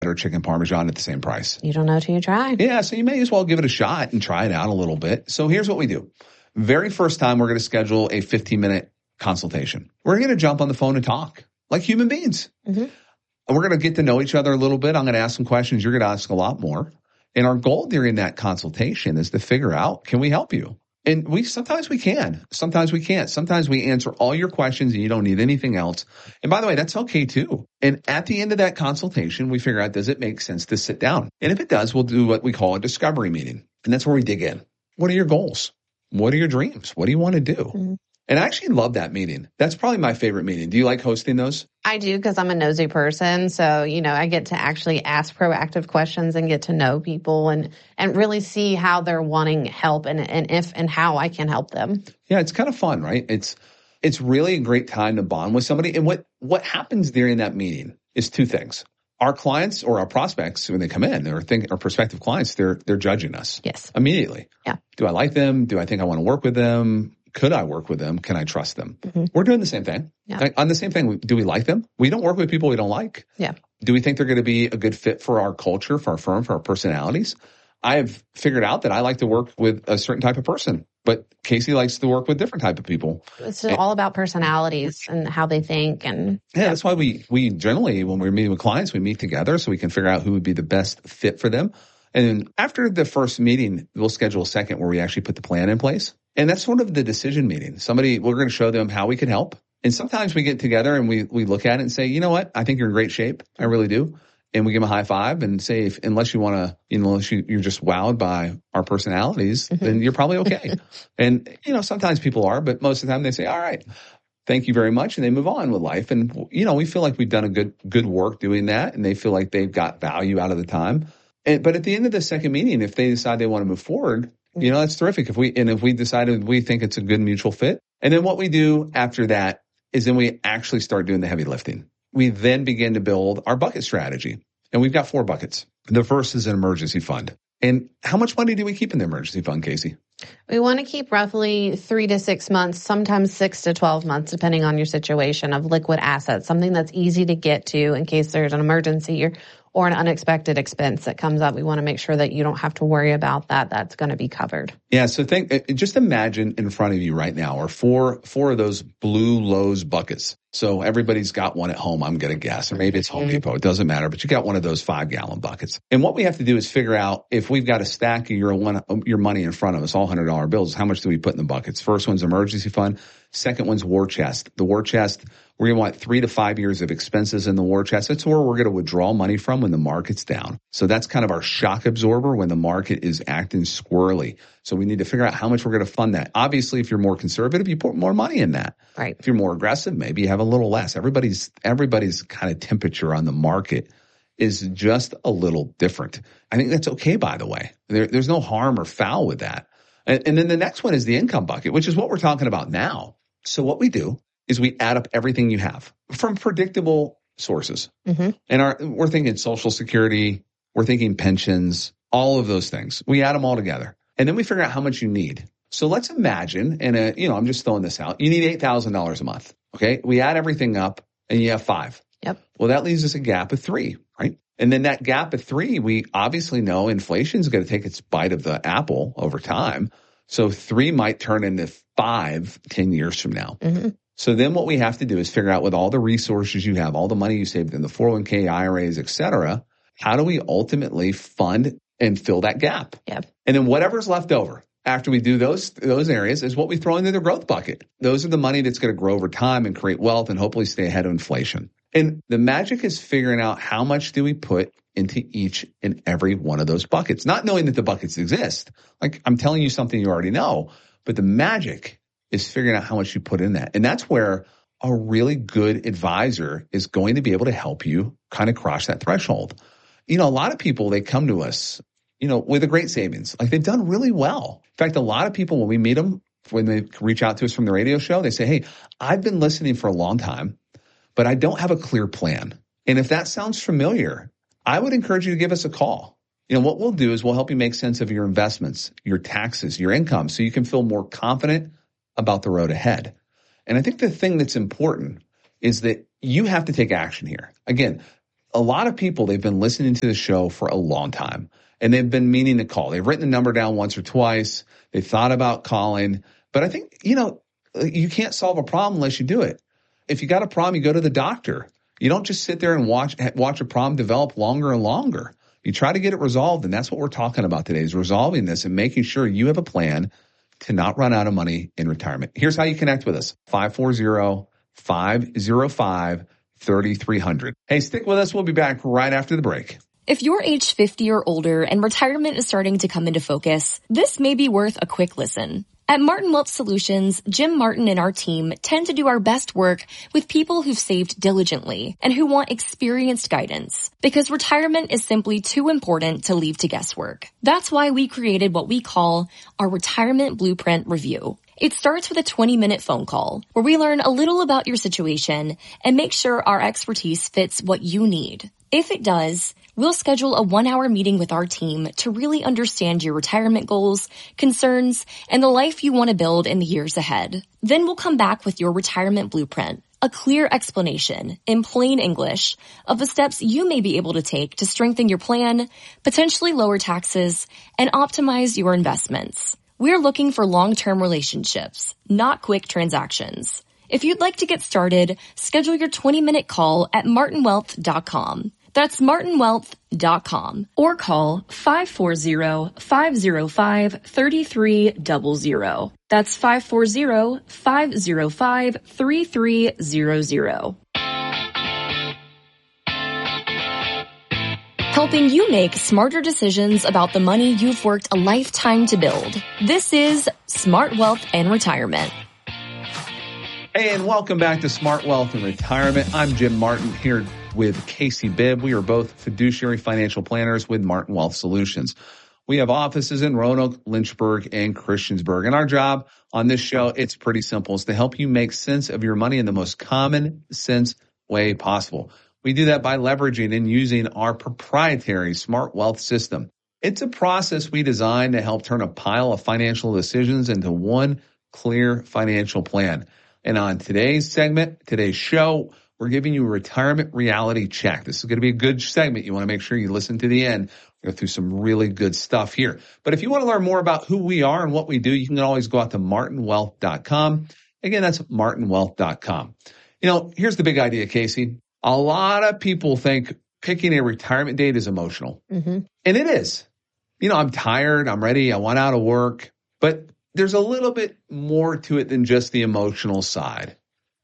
or chicken parmesan at the same price. You don't know till you try. Yeah, so you may as well give it a shot and try it out a little bit. So here's what we do. Very first time, we're going to schedule a 15-minute consultation. We're going to jump on the phone and talk like human beings. Mm-hmm. And we're going to get to know each other a little bit. I'm going to ask some questions. You're going to ask a lot more. And our goal during that consultation is to figure out, can we help you? And sometimes we can, sometimes we can't. Sometimes we answer all your questions and you don't need anything else. And by the way, that's okay too. And at the end of that consultation, we figure out, does it make sense to sit down? And if it does, we'll do what we call a discovery meeting. And that's where we dig in. What are your goals? What are your dreams? What do you want to do? Mm-hmm. And I actually love that meeting. That's probably my favorite meeting. Do you like hosting those? I do, because I'm a nosy person. So, I get to actually ask proactive questions and get to know people and really see how they're wanting help and if and how I can help them. Yeah, it's kind of fun, right? It's really a great time to bond with somebody. And what happens during that meeting is two things. Our clients or our prospects, when they come in, or prospective clients, they're judging us. Yes. Immediately. Yeah. Do I like them? Do I think I want to work with them? Could I work with them? Can I trust them? Mm-hmm. We're doing the same thing. Yeah. Like, on the same thing, do we like them? We don't work with people we don't like. Yeah. Do we think they're going to be a good fit for our culture, for our firm, for our personalities? I have figured out that I like to work with a certain type of person, but Casey likes to work with different type of people. It's all about personalities and how they think. And yeah, that's why we generally, when we're meeting with clients, we meet together so we can figure out who would be the best fit for them. And then after the first meeting, we'll schedule a second where we actually put the plan in place. And that's sort of the decision meeting. We're going to show them how we can help. And sometimes we get together and we look at it and say, you know what? I think you're in great shape. I really do. And we give them a high five and say, unless you're just wowed by our personalities, mm-hmm. then you're probably okay. And, sometimes people are, but most of the time they say, all right, thank you very much. And they move on with life. And, we feel like we've done a good work doing that. And they feel like they've got value out of the time. But at the end of the second meeting, if they decide they want to move forward, that's terrific. If we decided we think it's a good mutual fit. And then what we do after that is then we actually start doing the heavy lifting. We then begin to build our bucket strategy. And we've got 4 buckets. The first is an emergency fund. And how much money do we keep in the emergency fund, Casey? We want to keep roughly 3 to 6 months, sometimes 6 to 12 months, depending on your situation, of liquid assets, something that's easy to get to in case there's an emergency or an unexpected expense that comes up. We want to make sure that you don't have to worry about that. That's going to be covered. Yeah. So just imagine in front of you right now are four of those blue Lowe's buckets. So everybody's got one at home, I'm going to guess, or maybe it's Home Depot. It doesn't matter, but you got one of those 5-gallon buckets. And what we have to do is figure out, if we've got a stack of your money in front of us, all $100 bills, how much do we put in the buckets? First one's emergency fund. Second one's war chest. The war chest, we're going to want 3 to 5 years of expenses in the war chest. That's where we're going to withdraw money from when the market's down. So that's kind of our shock absorber when the market is acting squirrely. So we need to figure out how much we're going to fund that. Obviously, if you're more conservative, you put more money in that. Right. If you're more aggressive, maybe you have a little less. Everybody's kind of temperature on the market is just a little different. I think that's okay, by the way. There's no harm or foul with that. And then the next one is the income bucket, which is what we're talking about now. So what we do is we add up everything you have from predictable sources. Mm-hmm. And we're thinking Social Security, we're thinking pensions, all of those things. We add them all together. And then we figure out how much you need. So let's imagine, I'm just throwing this out, you need $8,000 a month. Okay. We add everything up and you have 5. Yep. Well, that leaves us a gap of 3, right? And then that gap of 3, we obviously know inflation is going to take its bite of the apple over time. So 3 might turn into 5, 10 years from now. Mm-hmm. So then what we have to do is figure out, with all the resources you have, all the money you saved in the 401k, IRAs, et cetera, how do we ultimately fund and fill that gap? Yep. And then whatever's left over after we do those areas is what we throw into the growth bucket. Those are the money that's going to grow over time and create wealth and hopefully stay ahead of inflation. And the magic is figuring out how much do we put into each and every one of those buckets, not knowing that the buckets exist. Like, I'm telling you something you already know, but the magic is figuring out how much you put in that. And that's where a really good advisor is going to be able to help you kind of cross that threshold. A lot of people, they come to us, with a great savings. Like, they've done really well. In fact, a lot of people, when we meet them, when they reach out to us from the radio show, they say, hey, I've been listening for a long time, but I don't have a clear plan. And if that sounds familiar, I would encourage you to give us a call. What we'll do is we'll help you make sense of your investments, your taxes, your income, so you can feel more confident about the road ahead. And I think the thing that's important is that you have to take action here. Again, a lot of people, they've been listening to the show for a long time and they've been meaning to call. They've written the number down once or twice. They've thought about calling, but I think, you can't solve a problem unless you do it. If you got a problem, you go to the doctor. You don't just sit there and watch a problem develop longer and longer. You try to get it resolved, and that's what we're talking about today, is resolving this and making sure you have a plan to not run out of money in retirement. Here's how you connect with us. 540-505-3300. Hey, stick with us. We'll be back right after the break. If you're age 50 or older and retirement is starting to come into focus, this may be worth a quick listen. At Martin Wealth Solutions, Jim Martin and our team tend to do our best work with people who've saved diligently and who want experienced guidance, because retirement is simply too important to leave to guesswork. That's why we created what we call our Retirement Blueprint Review. It starts with a 20-minute phone call where we learn a little about your situation and make sure our expertise fits what you need. If it does, we'll schedule a 1-hour meeting with our team to really understand your retirement goals, concerns, and the life you want to build in the years ahead. Then we'll come back with your retirement blueprint, a clear explanation in plain English of the steps you may be able to take to strengthen your plan, potentially lower taxes, and optimize your investments. We're looking for long-term relationships, not quick transactions. If you'd like to get started, schedule your 20-minute call at martinwealth.com. That's martinwealth.com, or call 540-505-3300. That's 540-505-3300. Helping you make smarter decisions about the money you've worked a lifetime to build. This is Smart Wealth and Retirement. Hey, and welcome back to Smart Wealth and Retirement. I'm Jim Martin here with Casey Bibb. We are both fiduciary financial planners with Martin Wealth Solutions. We have offices in Roanoke, Lynchburg, and Christiansburg. And our job on this show, it's pretty simple. It's to help you make sense of your money in the most common sense way possible. We do that by leveraging and using our proprietary Smart Wealth system. It's a process we designed to help turn a pile of financial decisions into one clear financial plan. And on today's segment, today's show, we're giving you a retirement reality check. This is going to be a good segment. You want to make sure you listen to the end. We'll go through some really good stuff here. But if you want to learn more about who we are and what we do, you can always go out to martinwealth.com. Again, that's martinwealth.com. Here's the big idea, Casey. A lot of people think picking a retirement date is emotional. Mm-hmm. And it is. I'm tired. I'm ready. I want out of work. But there's a little bit more to it than just the emotional side.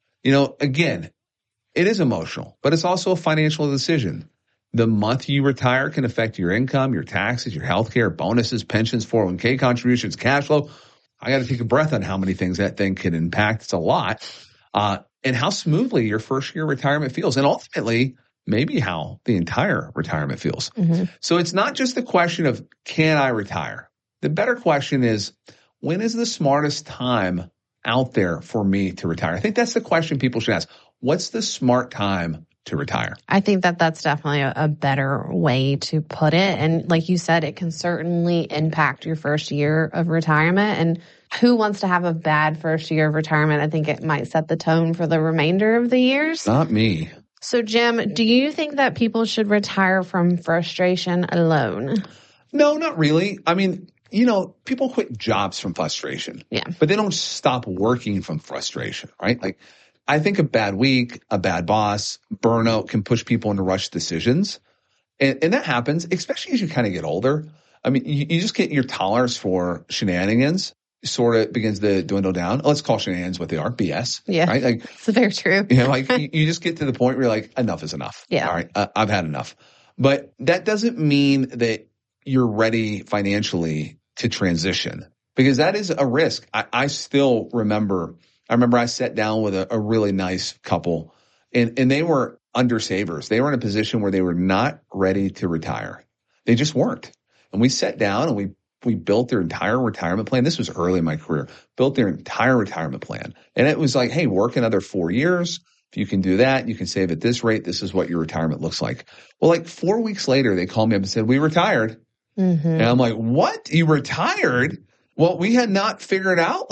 Again, it is emotional, but it's also a financial decision. The month you retire can affect your income, your taxes, your health care, bonuses, pensions, 401k contributions, cash flow. I got to take a breath on how many things that thing can impact. It's a lot. And how smoothly your first year retirement feels. And ultimately, maybe how the entire retirement feels. Mm-hmm. So it's not just the question of, can I retire? The better question is, when is the smartest time out there for me to retire? I think that's the question people should ask. What's the smart time to retire? I think that's definitely a better way to put it. And like you said, it can certainly impact your first year of retirement. And who wants to have a bad first year of retirement? I think it might set the tone for the remainder of the years. Not me. So, Jim, do you think that people should retire from frustration alone? No, not really. I mean, people quit jobs from frustration. Yeah. But they don't stop working from frustration, right? Like, I think a bad week, a bad boss, burnout can push people into rush decisions. And that happens, especially as you kind of get older. I mean, you just get your tolerance for shenanigans sort of begins to dwindle down. Let's call shenanigans what they are, BS. Yeah, right? Like, it's very true. You just get to the point where you're like, enough is enough. Yeah. All right, I've had enough. But that doesn't mean that you're ready financially to transition, because that is a risk. I still remember I sat down with a really nice couple, and they were undersavers. They were in a position where they were not ready to retire. They just weren't. And we sat down and we built their entire retirement plan. This was early in my career, built their entire retirement plan. And it was like, hey, work another 4 years. If you can do that, you can save at this rate. This is what your retirement looks like. Well, like 4 weeks later, they called me up and said, we retired. Mm-hmm. And I'm like, what? You retired? Well, we had not figured out like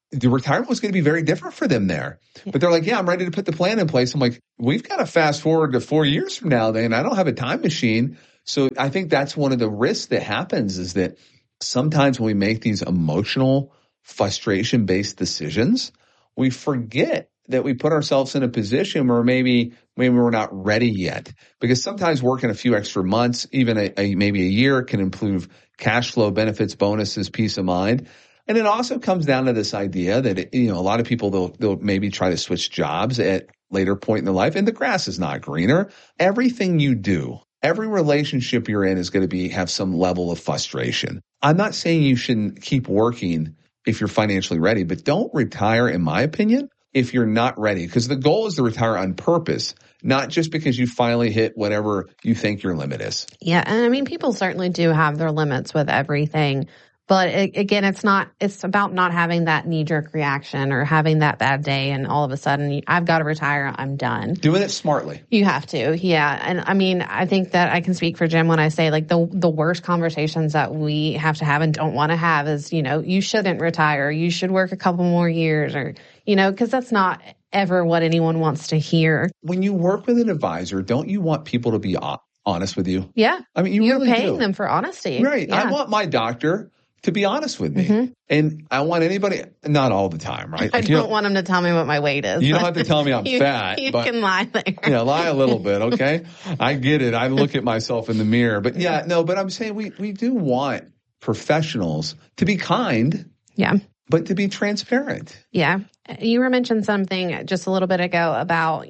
the retirement was going to be very different for them there. Yeah. But they're like, yeah, I'm ready to put the plan in place. I'm like, we've got to fast forward to 4 years from now then. I don't have a time machine. So I think that's one of the risks that happens is that sometimes when we make these emotional, frustration-based decisions, we forget that we put ourselves in a position where maybe we're not ready yet. Because sometimes working a few extra months, even maybe a year, can improve cash flow, benefits, bonuses, peace of mind. And it also comes down to this idea that, a lot of people, they'll maybe try to switch jobs at later point in their life, and the grass is not greener. Everything you do, every relationship you're in is going to have some level of frustration. I'm not saying you shouldn't keep working if you're financially ready, but don't retire, in my opinion, if you're not ready, because the goal is to retire on purpose, not just because you finally hit whatever you think your limit is. Yeah. And I mean, people certainly do have their limits with everything. But again, it's about not having that knee-jerk reaction or having that bad day and all of a sudden, I've got to retire, I'm done. Doing it smartly. You have to, yeah. And I mean, I think that I can speak for Jim when I say like the worst conversations that we have to have and don't want to have is, you shouldn't retire. You should work a couple more years or, because that's not ever what anyone wants to hear. When you work with an advisor, don't you want people to be honest with you? Yeah. I mean, you're really paying them for honesty. Right. Yeah. I want my doctor to be honest with me. Mm-hmm. And I want anybody, not all the time, right? I don't want them to tell me what my weight is. You don't have to tell me I'm fat. You can lie there. Yeah, lie a little bit, okay? I get it. I look at myself in the mirror. But but I'm saying we do want professionals to be kind. Yeah. But to be transparent. Yeah. You were mentioning something just a little bit ago about,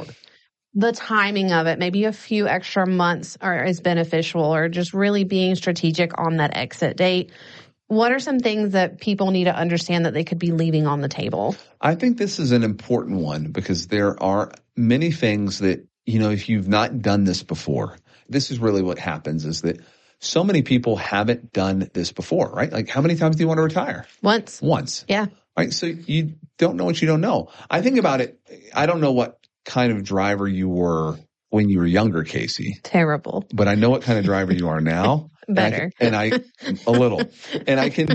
the timing of it, maybe a few extra months is beneficial or just really being strategic on that exit date. What are some things that people need to understand that they could be leaving on the table? I think this is an important one because there are many things that, if you've not done this before, this is really what happens is that so many people haven't done this before, right? Like how many times do you want to retire? Once. Yeah. Right. So you don't know what you don't know. I think about it. I don't know what kind of driver you were when you were younger, Casey. Terrible. But I know what kind of driver you are now. Better. And I a little. And I can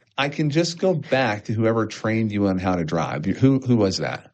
just go back to whoever trained you on how to drive. Who was that?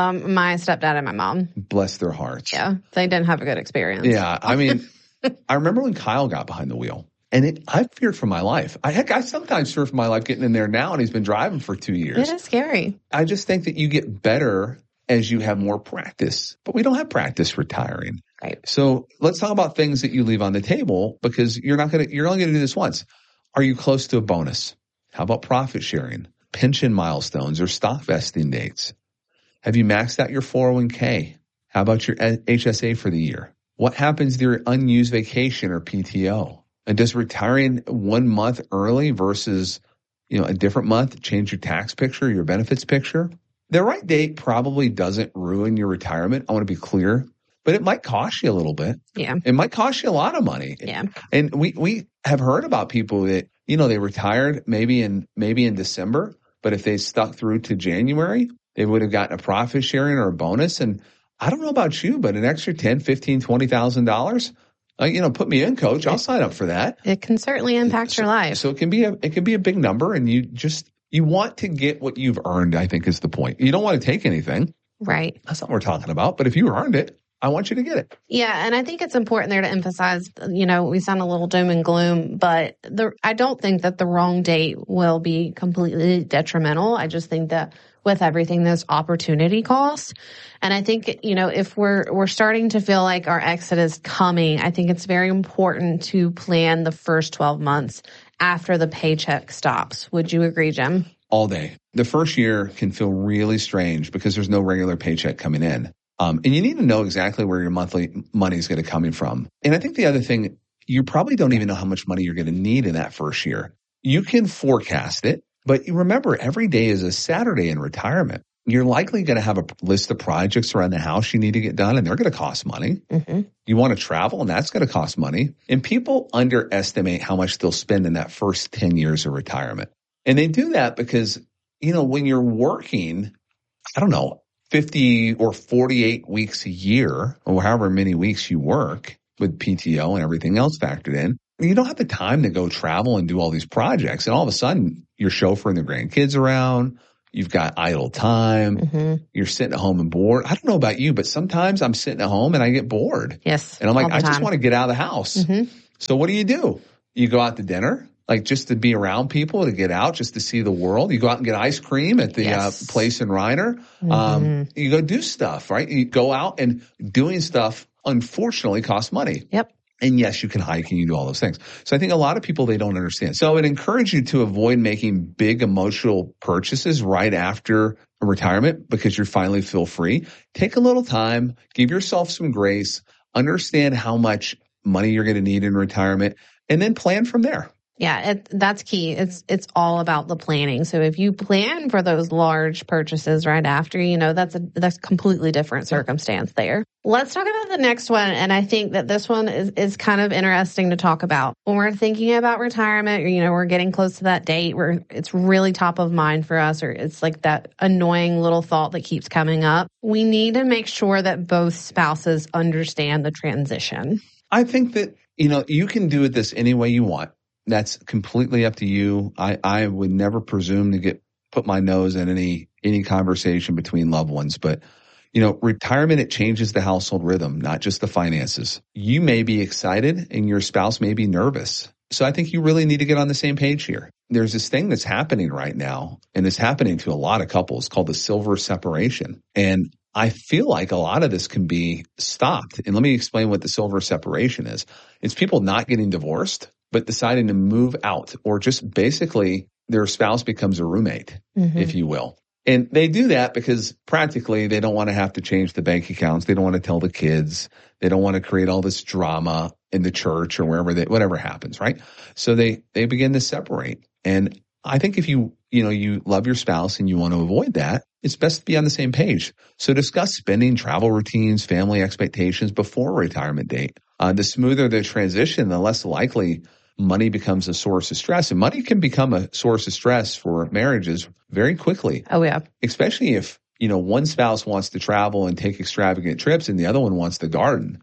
My stepdad and my mom. Bless their hearts. Yeah. They didn't have a good experience. Yeah. I mean, I remember when Kyle got behind the wheel. And I feared for my life. I sometimes fear for my life getting in there now, and he's been driving for 2 years. It is scary. I just think that you get better as you have more practice. But we don't have practice retiring. Right. So let's talk about things that you leave on the table because you're only going to do this once. Are you close to a bonus? How about profit sharing, pension milestones, or stock vesting dates? Have you maxed out your 401k? How about your HSA for the year? What happens to your unused vacation or PTO? And does retiring 1 month early versus, a different month change your tax picture, your benefits picture? The right date probably doesn't ruin your retirement. I want to be clear, but it might cost you a little bit. Yeah. It might cost you a lot of money. Yeah. And we have heard about people that, they retired maybe in December, but if they stuck through to January, they would have gotten a profit sharing or a bonus. And I don't know about you, but an extra $10,000, $15,000, $20,000, put me in, coach. I'll sign up for that. It can certainly impact your life. So it can be a big number, and you want to get what you've earned, I think is the point. You don't want to take anything. Right. That's not what we're talking about. But if you earned it, I want you to get it. Yeah. And I think it's important there to emphasize, we sound a little doom and gloom, but I don't think that the wrong date will be completely detrimental. I just think that with everything, there's opportunity cost. And I think, if we're starting to feel like our exit is coming, I think it's very important to plan the first 12 months after the paycheck stops. Would you agree, Jim? All day. The first year can feel really strange because there's no regular paycheck coming in. And you need to know exactly where your monthly money is going to come from. And I think the other thing, you probably don't even know how much money you're going to need in that first year. You can forecast it, but remember, every day is a Saturday in retirement. You're likely going to have a list of projects around the house you need to get done, and they're going to cost money. Mm-hmm. You want to travel, and that's going to cost money. And people underestimate how much they'll spend in that first 10 years of retirement. And they do that because, when you're working, 50 or 48 weeks a year, or however many weeks you work with PTO and everything else factored in, you don't have the time to go travel and do all these projects. And all of a sudden, you're chauffeuring the grandkids around. You've got idle time. You're sitting at home and bored. I don't know about you, but sometimes I'm sitting at home and I get bored. Yes. And I'm like, I just want to get out of the house. So what do? You go out to dinner, like just to be around people, to get out, just to see the world. You go out and get ice cream at the place in Reiner. You go do stuff, right? You go out, and doing stuff, unfortunately, costs money. Yep. And yes, you can hike and you do all those things. So I think a lot of people, they don't understand. So I would encourage you to avoid making big emotional purchases right after retirement because you finally feel free. Take a little time, give yourself some grace, understand how much money you're going to need in retirement, and then plan from there. Yeah, that's key. It's all about the planning. So if you plan for those large purchases right after, that's completely different circumstance there. Let's talk about the next one. And I think that this one is kind of interesting to talk about. When we're thinking about retirement, we're getting close to that date where it's really top of mind for us, or it's like that annoying little thought that keeps coming up. We need to make sure that both spouses understand the transition. I think that, you can do it this any way you want. That's completely up to you. I would never presume to put my nose in any conversation between loved ones. But, retirement, it changes the household rhythm, not just the finances. You may be excited and your spouse may be nervous. So I think you really need to get on the same page here. There's this thing that's happening right now, and it's happening to a lot of couples, called the silver separation. And I feel like a lot of this can be stopped. And let me explain what the silver separation is. It's people not getting divorced, but deciding to move out, or just basically their spouse becomes a roommate, if you will. And they do that because practically they don't want to have to change the bank accounts. They don't want to tell the kids. They don't want to create all this drama in the church or whatever happens, right? So they begin to separate. And I think if you love your spouse and you want to avoid that, it's best to be on the same page. So discuss spending, travel routines, family expectations before retirement date. The smoother the transition, the less likely money becomes a source of stress. And money can become a source of stress for marriages very quickly. Oh, yeah. Especially if, one spouse wants to travel and take extravagant trips and the other one wants to garden.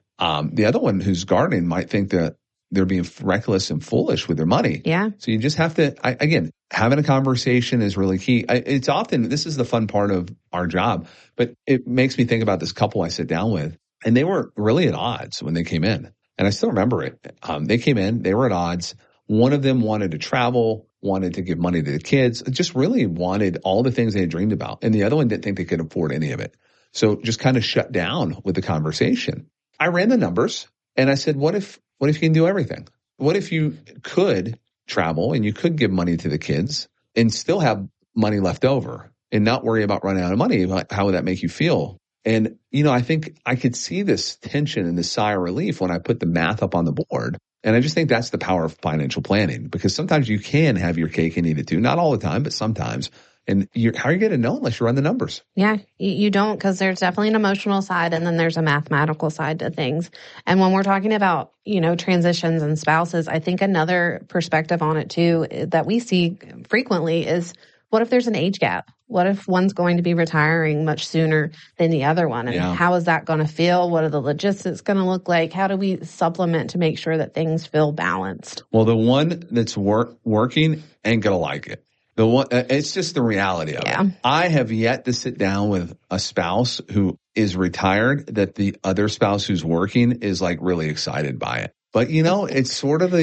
The other one who's gardening might think that they're being reckless and foolish with their money. Yeah. So you just have to, again, having a conversation is really key. It's often, this is the fun part of our job, but it makes me think about this couple I sit down with, and they were really at odds when they came in. And I still remember it. They came in, they were at odds. One of them wanted to travel, wanted to give money to the kids, just really wanted all the things they had dreamed about. And the other one didn't think they could afford any of it. So just kind of shut down with the conversation. I ran the numbers and I said, what if you can do everything? What if you could travel and you could give money to the kids and still have money left over and not worry about running out of money? How would that make you feel? And, I think I could see this tension and this sigh of relief when I put the math up on the board. And I just think that's the power of financial planning, because sometimes you can have your cake and eat it too. Not all the time, but sometimes. And how are you going to know unless you run the numbers? Yeah, you don't, because there's definitely an emotional side and then there's a mathematical side to things. And when we're talking about, transitions and spouses, I think another perspective on it too that we see frequently is, what if there's an age gap? What if one's going to be retiring much sooner than the other one? And how is that going to feel? What are the logistics going to look like? How do we supplement to make sure that things feel balanced? Well, the one that's working ain't going to like it. It's just the reality of it. I have yet to sit down with a spouse who is retired that the other spouse who's working is like really excited by it. But it's sort of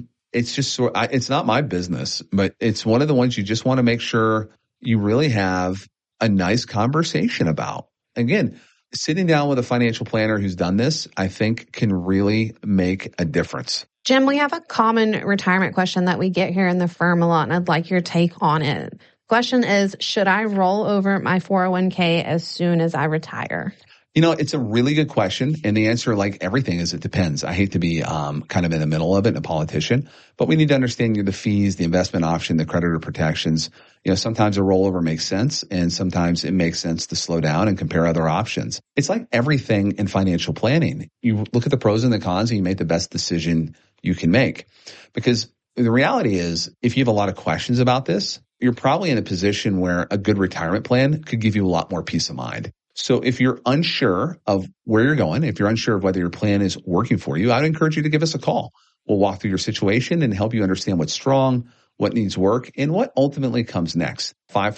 it's not my business, but it's one of the ones you just want to make sure you really have a nice conversation about. Again, sitting down with a financial planner who's done this, I think can really make a difference. Jim, we have a common retirement question that we get here in the firm a lot, and I'd like your take on it. Question is, should I roll over my 401k as soon as I retire? It's a really good question. And the answer, like everything, is it depends. I hate to be kind of in the middle of it, a politician, but we need to understand the fees, the investment option, the creditor protections. Sometimes a rollover makes sense, and sometimes it makes sense to slow down and compare other options. It's like everything in financial planning. You look at the pros and the cons and you make the best decision you can make. Because the reality is, if you have a lot of questions about this, you're probably in a position where a good retirement plan could give you a lot more peace of mind. So if you're unsure of where you're going, if you're unsure of whether your plan is working for you, I'd encourage you to give us a call. We'll walk through your situation and help you understand what's strong, what needs work, and what ultimately comes next.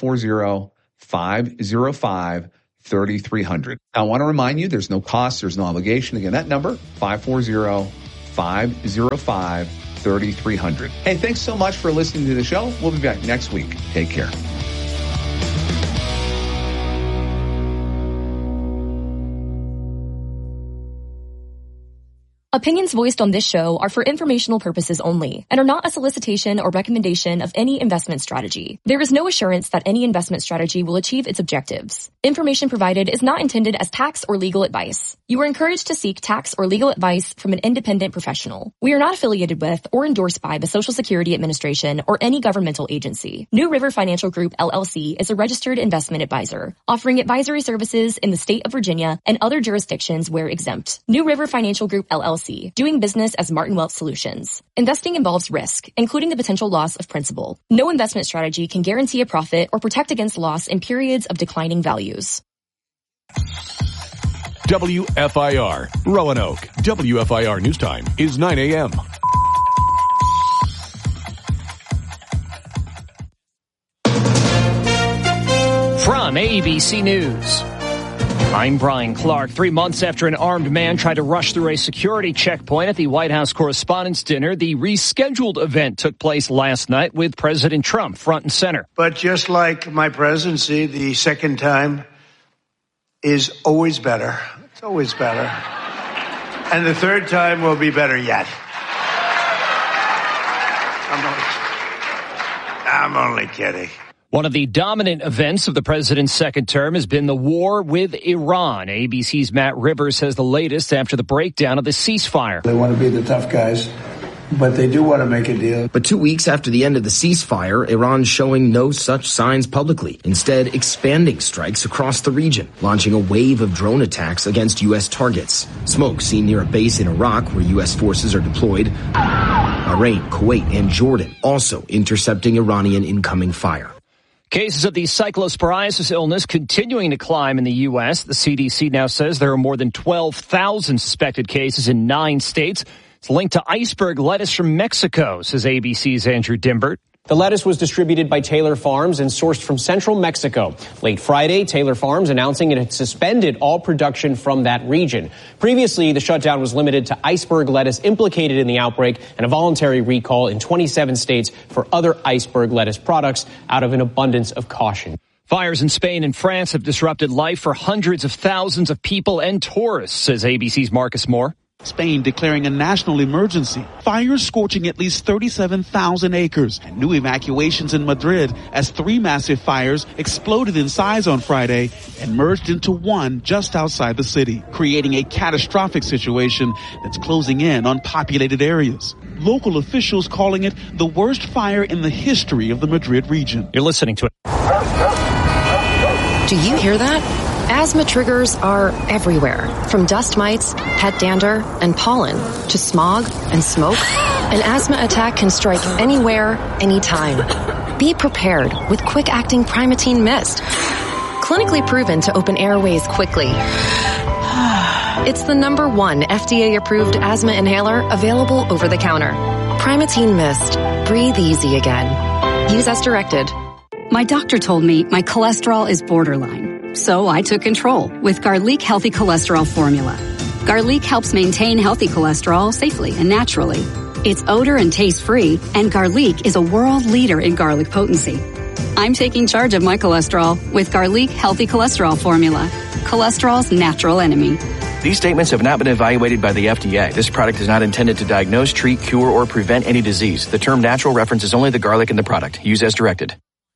540-505-3300. I want to remind you, there's no cost, there's no obligation. Again, that number, 540-505-3300. Hey, thanks so much for listening to the show. We'll be back next week. Take care. Opinions voiced on this show are for informational purposes only and are not a solicitation or recommendation of any investment strategy. There is no assurance that any investment strategy will achieve its objectives. Information provided is not intended as tax or legal advice. You are encouraged to seek tax or legal advice from an independent professional. We are not affiliated with or endorsed by the Social Security Administration or any governmental agency. New River Financial Group, LLC is a registered investment advisor, offering advisory services in the state of Virginia and other jurisdictions where exempt. New River Financial Group, LLC, doing business as Martin Wealth Solutions. Investing involves risk, including the potential loss of principal. No investment strategy can guarantee a profit or protect against loss in periods of declining values. WFIR, Roanoke. WFIR News Time is 9 a.m. From ABC News, I'm Brian Clark. 3 months after an armed man tried to rush through a security checkpoint at the White House Correspondents' Dinner, the rescheduled event took place last night with President Trump front and center. But just like my presidency, the second time is always better. It's always better. And the third time will be better yet. I'm only kidding. One of the dominant events of the president's second term has been the war with Iran. ABC's Matt Rivers says the latest after the breakdown of the ceasefire. They want to be the tough guys, but they do want to make a deal. But 2 weeks after the end of the ceasefire, Iran's showing no such signs publicly, instead expanding strikes across the region, launching a wave of drone attacks against U.S. targets. Smoke seen near a base in Iraq where U.S. forces are deployed. Bahrain, Kuwait, and Jordan also intercepting Iranian incoming fire. Cases of the cyclosporiasis illness continuing to climb in the U.S. The CDC now says there are more than 12,000 suspected cases in 9 states. It's linked to iceberg lettuce from Mexico, says ABC's Andrew Dimbert. The lettuce was distributed by Taylor Farms and sourced from central Mexico. Late Friday, Taylor Farms announcing it had suspended all production from that region. Previously, the shutdown was limited to iceberg lettuce implicated in the outbreak and a voluntary recall in 27 states for other iceberg lettuce products out of an abundance of caution. Fires in Spain and France have disrupted life for hundreds of thousands of people and tourists, says ABC's Marcus Moore. Spain declaring a national emergency. Fires scorching at least 37,000 acres and new evacuations in Madrid as 3 massive fires exploded in size on Friday and merged into one just outside the city, creating a catastrophic situation that's closing in on populated areas. Local officials calling it the worst fire in the history of the Madrid region. You're listening to it. Do you hear that? Asthma triggers are everywhere, from dust mites, pet dander, and pollen, to smog and smoke. An asthma attack can strike anywhere, anytime. Be prepared with quick-acting Primatene Mist. Clinically proven to open airways quickly. It's the #1 FDA-approved asthma inhaler available over the counter. Primatene Mist. Breathe easy again. Use as directed. My doctor told me my cholesterol is borderline, so I took control with Garlic Healthy Cholesterol Formula. Garlic helps maintain healthy cholesterol safely and naturally. It's odor and taste-free, and Garlic is a world leader in garlic potency. I'm taking charge of my cholesterol with Garlic Healthy Cholesterol Formula, cholesterol's natural enemy. These statements have not been evaluated by the FDA. This product is not intended to diagnose, treat, cure, or prevent any disease. The term natural references only the garlic in the product. Use as directed.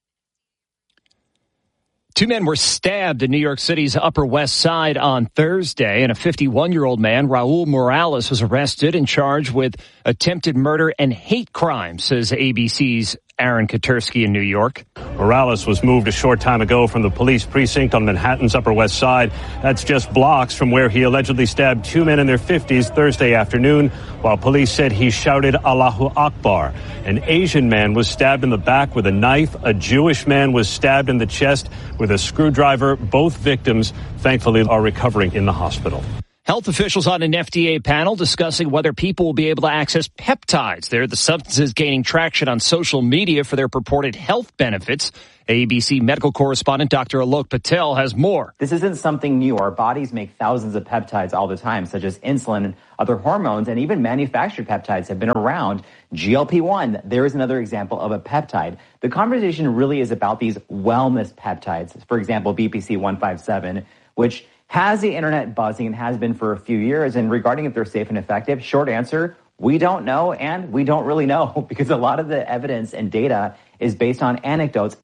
2 men were stabbed in New York City's Upper West Side on Thursday, and a 51-year-old man, Raul Morales, was arrested and charged with attempted murder and hate crime, says ABC's Aaron Katersky in New York. Morales was moved a short time ago from the police precinct on Manhattan's Upper West Side. That's just blocks from where he allegedly stabbed 2 men in their 50s Thursday afternoon, while police said he shouted Allahu Akbar. An Asian man was stabbed in the back with a knife. A Jewish man was stabbed in the chest with a screwdriver. Both victims, thankfully, are recovering in the hospital. Health officials on an FDA panel discussing whether people will be able to access peptides. They're the substances gaining traction on social media for their purported health benefits. ABC medical correspondent Dr. Alok Patel has more. This isn't something new. Our bodies make thousands of peptides all the time, such as insulin and other hormones, and even manufactured peptides have been around. GLP-1, there is another example of a peptide. The conversation really is about these wellness peptides. For example, BPC 157, which has the internet buzzing and has been for a few years. And regarding if they're safe and effective, short answer, we don't know, and we don't really know because a lot of the evidence and data is based on anecdotes.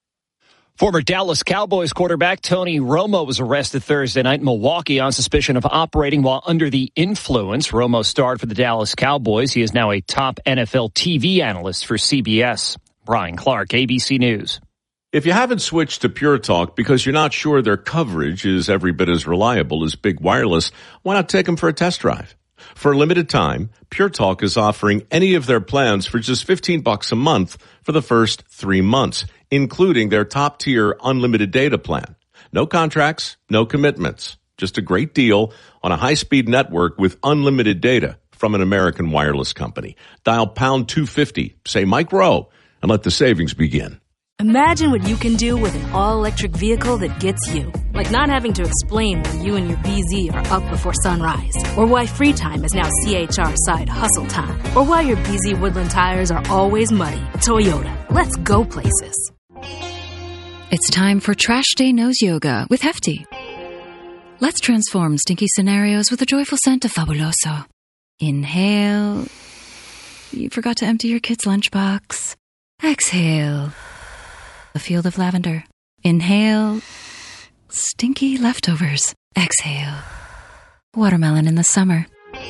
Former Dallas Cowboys quarterback Tony Romo was arrested Thursday night in Milwaukee on suspicion of operating while under the influence. Romo starred for the Dallas Cowboys. He is now a top NFL TV analyst for CBS. Brian Clark, ABC News. If you haven't switched to Pure Talk because you're not sure their coverage is every bit as reliable as Big Wireless, why not take them for a test drive? For a limited time, Pure Talk is offering any of their plans for just $15 a month for the first 3 months, including their top-tier unlimited data plan. No contracts, no commitments. Just a great deal on a high-speed network with unlimited data from an American wireless company. Dial pound 250, say Mike Rowe, and let the savings begin. Imagine what you can do with an all-electric vehicle that gets you. Like not having to explain when you and your BZ are up before sunrise. Or why free time is now CHR side hustle time. Or why your BZ Woodland tires are always muddy. Toyota, let's go places. It's time for Trash Day Nose Yoga with Hefty. Let's transform stinky scenarios with a joyful scent of Fabuloso. Inhale. You forgot to empty your kid's lunchbox. Exhale. A field of lavender. Inhale. Stinky leftovers. Exhale. Watermelon in the summer.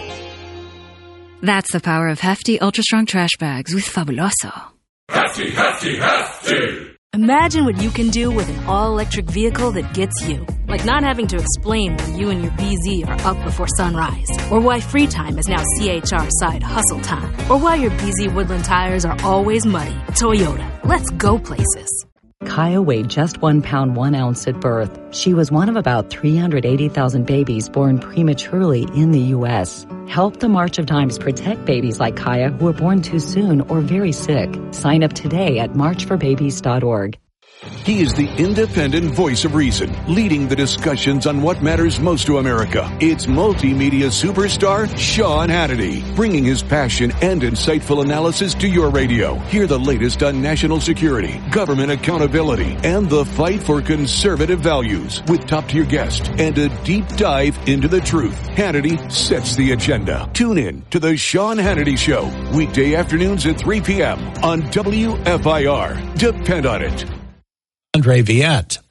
That's the power of Hefty Ultra Strong Trash Bags with Fabuloso. Hefty, Hefty, Hefty! Imagine what you can do with an all-electric vehicle that gets you. Like not having to explain when you and your BZ are up before sunrise. Or why free time is now CHR side hustle time. Or why your BZ Woodland tires are always muddy. Toyota, let's go places. Kaya weighed just 1 pound 1 ounce at birth. She was one of about 380,000 babies born prematurely in the U.S. Help the March of Dimes protect babies like Kaya who are born too soon or very sick. Sign up today at marchforbabies.org. He is the independent voice of reason, leading the discussions on what matters most to America. It's multimedia superstar Sean Hannity, bringing his passion and insightful analysis to your radio. Hear the latest on national security, government accountability, and the fight for conservative values with top-tier guests and a deep dive into the truth. Hannity sets the agenda. Tune in to the Sean Hannity Show, weekday afternoons at 3 p.m. on WFIR. Depend on it. Andre Viette